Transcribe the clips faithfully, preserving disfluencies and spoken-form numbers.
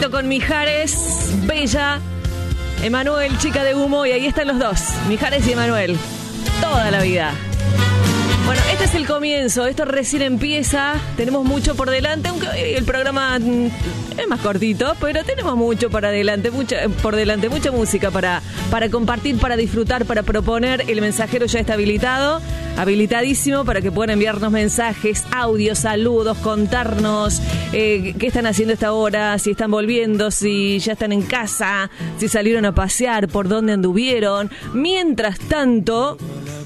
Pablito con Mijares, Bella, Emanuel, Chica de Humo, y ahí están los dos, Mijares y Emanuel, toda la vida. Bueno, este es el comienzo, esto recién empieza, tenemos mucho por delante, aunque el programa es más cortito, pero tenemos mucho para adelante, mucha, por delante, mucha música para, para compartir, para disfrutar, para proponer. El mensajero ya está habilitado, habilitadísimo para que puedan enviarnos mensajes, audios, saludos, contarnos eh, qué están haciendo a esta hora, si están volviendo, si ya están en casa, si salieron a pasear, por dónde anduvieron. Mientras tanto,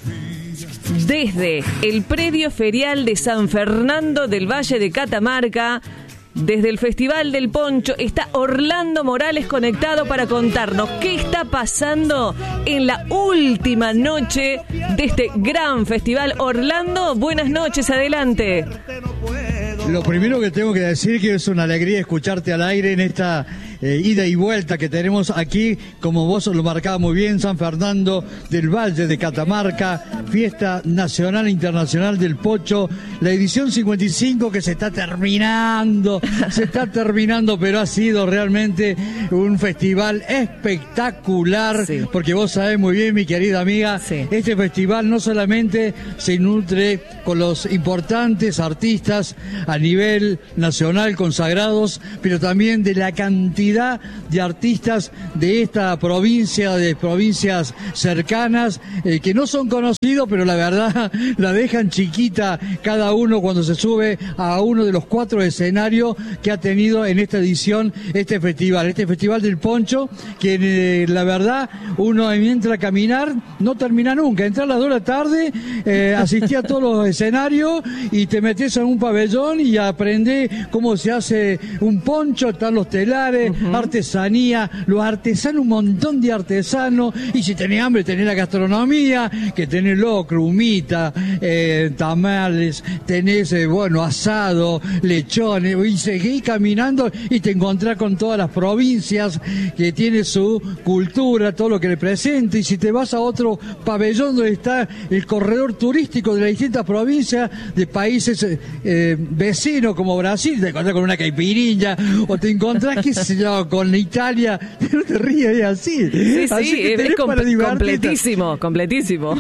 desde el predio ferial de San Fernando del Valle de Catamarca, desde el Festival del Poncho, está Orlando Morales conectado para contarnos qué está pasando en la última noche de este gran festival. Orlando, buenas noches, adelante. Lo primero que tengo que decir que es una alegría escucharte al aire en esta eh, ida y vuelta que tenemos aquí, como vos lo marcabas muy bien, San Fernando del Valle de Catamarca, fiesta nacional e internacional del Pocho, la edición cincuenta y cinco que se está terminando, se está terminando, pero ha sido realmente un festival espectacular, sí. Porque vos sabés muy bien, mi querida amiga, sí. Este festival no solamente se nutre con los importantes artistas a nivel nacional consagrados, pero también de la cantidad de artistas de esta provincia, de provincias cercanas, eh, que no son conocidos, pero la verdad la dejan chiquita cada uno cuando se sube a uno de los cuatro escenarios que ha tenido en esta edición este festival, este festival del Poncho, que eh, la verdad uno mientras a caminar no termina nunca, entra a las dos de la tarde, eh, asistí a todos los escenarios y te metes en un pabellón y aprendés cómo se hace un poncho, están los telares, uh-huh. Artesanía, los artesanos, un montón de artesanos, y si tenés hambre tenés la gastronomía, que tenés locro, humita, eh, tamales, tenés, eh, bueno, asado, lechones, y seguís caminando y te encontrás con todas las provincias que tiene su cultura, todo lo que le presenta, y si te vas a otro pabellón donde está el corredor turístico de las distintas provincias de países eh, vecinos como Brasil, te encontrás con una caipirinha, o te encontrás, qué sé yo, con Italia, no te ríes, es así. Sí, así sí, que es com- completísimo, completísimo.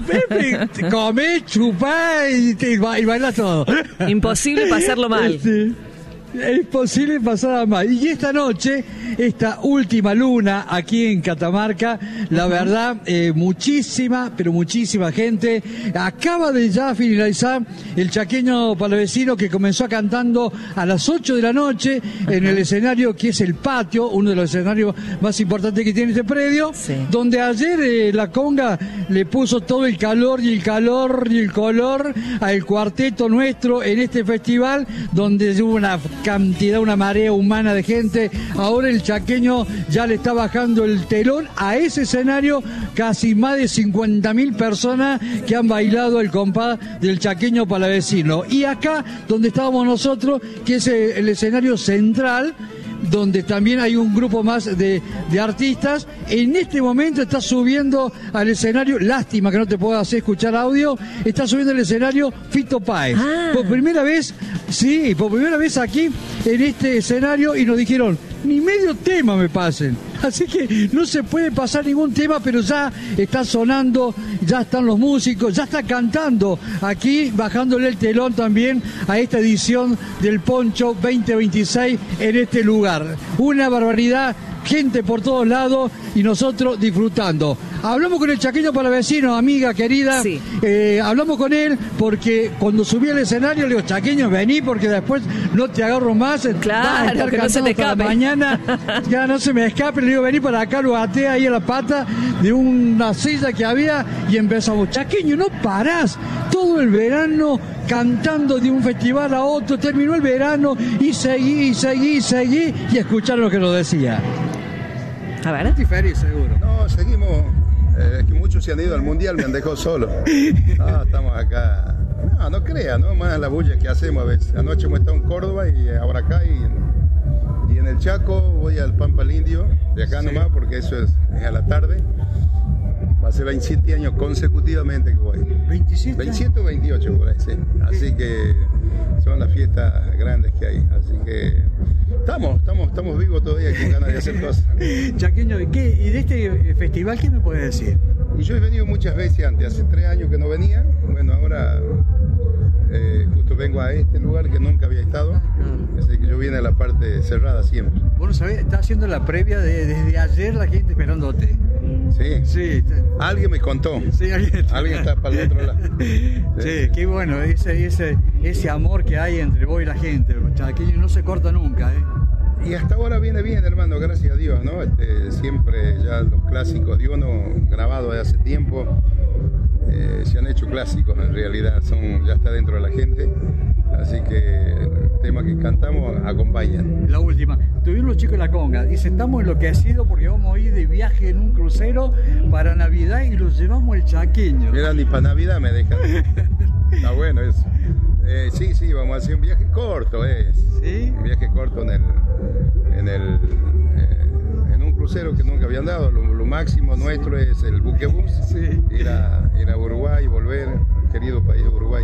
Comés, chupás y, te, y bailás todo. Imposible pasarlo mal. Sí. Es posible pasar mal. Y esta noche, esta última luna aquí en Catamarca, la verdad, eh, muchísima, pero muchísima gente. Acaba de ya finalizar el chaqueño palavecino, que comenzó cantando a las ocho de la noche en el escenario que es el patio, uno de los escenarios más importantes que tiene este predio, sí. Donde ayer eh, la conga le puso todo el calor y el calor y el color al cuarteto nuestro en este festival, donde hubo una cantidad, una marea humana de gente. Ahora el chaqueño ya le está bajando el telón a ese escenario, casi más de cincuenta mil personas que han bailado el compás del chaqueño palavecino. Y acá donde estábamos nosotros, que es el escenario central, donde también hay un grupo más de, de artistas. En este momento está subiendo al escenario, lástima que no te puedo hacer escuchar audio, está subiendo al escenario Fito Páez. Ah. Por primera vez, sí, por primera vez aquí en este escenario, y nos dijeron, ni medio tema me pasen. Así que no se puede pasar ningún tema, pero ya está sonando, ya están los músicos, ya está cantando aquí, bajándole el telón también a esta edición del Poncho veinte veintiséis en este lugar. Una barbaridad, gente por todos lados y nosotros disfrutando. Hablamos con el chaqueño palavecino, amiga querida, sí. eh, hablamos con él porque cuando subí al escenario le digo, chaqueño, vení porque después no te agarro más, claro, vas a estar que no se te hasta escape. La mañana, ya no se me escape, le digo, vení para acá, lo até ahí a la pata de una silla que había y empezamos, chaqueño, no parás, todo el verano cantando de un festival a otro, terminó el verano y seguí, y seguí, y seguí, y escucharon lo que nos decía. A ver. Diferí, seguro. No, seguimos. Eh, es que muchos se han ido al mundial, me han dejado solo. No, estamos acá. No, no crean, ¿no? Más la bulla que hacemos a veces. Anoche hemos estado en Córdoba y ahora acá y en, y en el Chaco voy al Pampa al Indio, de acá sí. Nomás, porque eso es, es a la tarde. Hace veintisiete años consecutivamente que voy. ¿veintisiete? veintisiete o veintiocho por ahí, sí. Así que son las fiestas grandes que hay. Así que estamos, estamos, estamos vivos todavía con ganas de hacer cosas. Chaqueño, ¿qué, ¿y de este festival qué me puedes decir? Y yo he venido muchas veces antes, hace tres años que no venía. Bueno, ahora eh, justo vengo a este lugar que nunca había estado. Ah, claro. Así que yo vine a la parte cerrada siempre. Bueno, ¿sabés? Está haciendo la previa de, desde ayer la gente esperándote. Sí. Sí. Alguien me contó. Sí, alguien, alguien está para el otro lado. Sí, sí, qué bueno, ese, ese, ese amor que hay entre vos y la gente. Los chaqueños no se corta nunca, ¿eh? Y hasta ahora viene bien, hermano, gracias a Dios, ¿no? Este, siempre ya los clásicos de uno grabados de hace tiempo eh, se han hecho clásicos, en realidad, son ya está dentro de la gente, así que el tema que cantamos acompañan. La última, tuvieron los chicos de la conga, dice, estamos enloquecidos porque vamos a ir de viaje en un crucero para Navidad y los llevamos el chaqueño. Mira, ni para Navidad me dejan. Está bueno eso. Eh, sí, sí, vamos a hacer un viaje corto, eh. ¿Sí? Un viaje corto en el, en el, eh, en un crucero que nunca habían dado. Lo, lo máximo nuestro es el buquebús, sí. ir a, ir a Uruguay, volver, al querido país de Uruguay.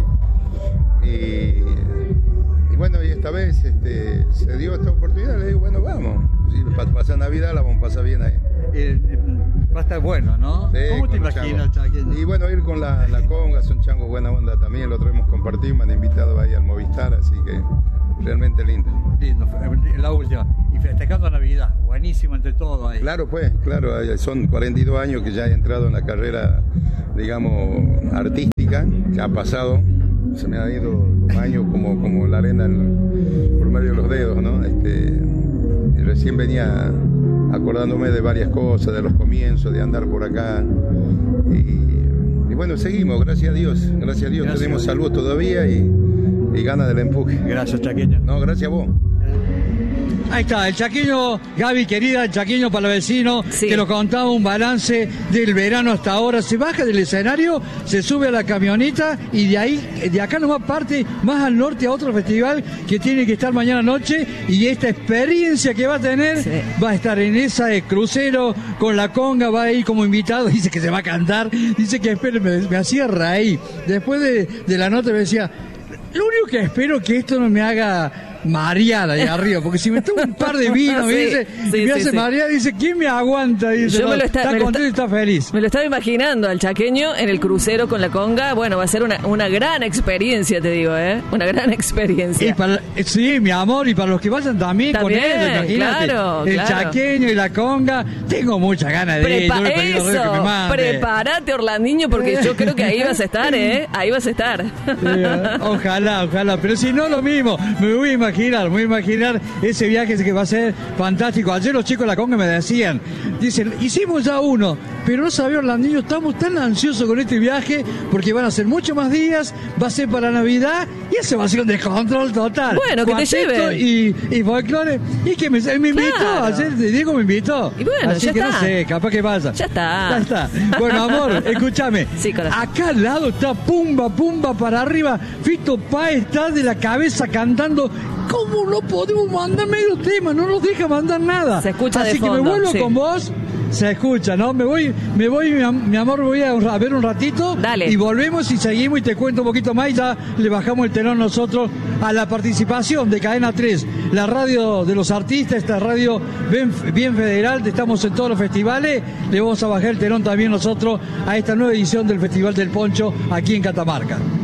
Y, y bueno, y esta vez este, se dio esta oportunidad, le digo, bueno, vamos. Sí, para pasar Navidad la vamos a pasar bien ahí. Eh, va a estar bueno, ¿no? Sí, ¿cómo te imaginas, chaqueño? Y bueno, ir con la, la conga, son changos buena onda también, lo otro hemos compartido, me han invitado ahí al Movistar, así que realmente lindo. Lindo, la última. Y festejando Navidad, buenísimo entre todos ahí. Claro, pues, claro, son cuarenta y dos años que ya he entrado en la carrera, digamos, artística, que ha pasado, se me ha ido un año como, como la arena en, por medio de los dedos, ¿no? Este, y recién venía acordándome de varias cosas, de los comienzos, de andar por acá. Y, y bueno, seguimos, gracias a Dios, gracias a Dios, gracias tenemos a Dios. Salud todavía y, y ganas del empuje. Gracias, chaqueño. No, gracias a vos. Ahí está, el chaqueño, Gaby querida, el chaqueño para los vecinos, sí. Que nos contaba un balance del verano hasta ahora. Se baja del escenario, se sube a la camioneta y de ahí, de acá nomás parte más al norte a otro festival que tiene que estar mañana noche. Y esta experiencia que va a tener, sí. Va a estar en ese crucero con la conga, va a ir como invitado. Dice que se va a cantar, dice que espero, me, me hacía reír. Después de, de la nota me decía, lo único que espero que esto no me haga marear ahí arriba, porque si me tomo un par de vinos, sí, dice, sí, y me sí, hace sí. marear, dice, ¿quién me aguanta? Dice, Yo no, me lo está, está me lo contento está, y está feliz. Me lo estaba imaginando al chaqueño en el crucero con la conga. Bueno, va a ser una, una gran experiencia, te digo, ¿eh? Una gran experiencia. Y para, sí, mi amor, y para los que vayan también, también con ellos, imagínate. Claro, el claro. chaqueño y la conga, tengo muchas ganas de ir. Prepa- ir. Eso, que me prepárate, Orlandinho, porque yo creo que ahí vas a estar, ¿eh? Ahí vas a estar. Sí, ojalá, ojalá, pero si no lo mismo, me voy a imaginar, me voy a imaginar ese viaje que va a ser fantástico. Ayer los chicos de la conga me decían, dicen, hicimos ya uno, pero no sabía Orlandillo, estamos tan ansiosos con este viaje porque van a ser muchos más días, va a ser para Navidad y ese va a ser un descontrol total. Bueno, que Cuarteto te lleven. Y, y folclore, y que me, me invitó, claro. Ayer Diego me invitó. Y bueno, así ya que está. no sé, capaz que pasa. Ya está. Ya está. Bueno, amor, escúchame. Sí, acá al lado está Pumba, Pumba para arriba. Fito Páez está de la cabeza cantando. ¿Cómo no podemos mandar medio tema? No nos deja mandar nada. Se escucha Así de fondo, que me vuelvo sí. con vos. Se escucha, ¿no? Me voy, me voy, mi, mi amor, voy a, a ver un ratito. Dale. Y volvemos y seguimos y te cuento un poquito más y ya le bajamos el telón nosotros a la participación de Cadena tres, la radio de los artistas, esta radio bien, bien federal, estamos en todos los festivales, le vamos a bajar el telón también nosotros a esta nueva edición del Festival del Poncho aquí en Catamarca.